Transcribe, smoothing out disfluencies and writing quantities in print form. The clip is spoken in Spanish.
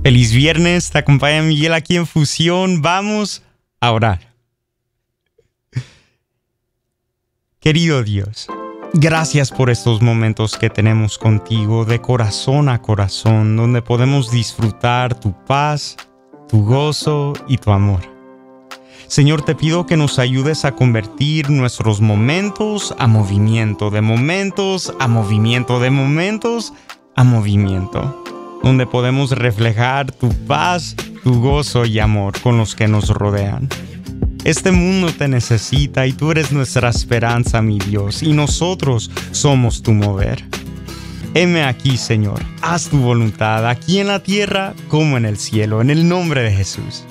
Feliz viernes, te acompaña Miguel aquí en Fusión. Vamos a orar. Querido Dios, gracias por estos momentos que tenemos contigo de corazón a corazón, donde podemos disfrutar tu paz, tu gozo y tu amor. Señor, te pido que nos ayudes a convertir nuestros momentos a movimiento, de momentos a movimiento, de momentos a movimiento, donde podemos reflejar tu paz, tu gozo y amor con los que nos rodean. Este mundo te necesita y tú eres nuestra esperanza, mi Dios, y nosotros somos tu mover. Heme aquí, Señor, haz tu voluntad, aquí en la tierra como en el cielo, en el nombre de Jesús.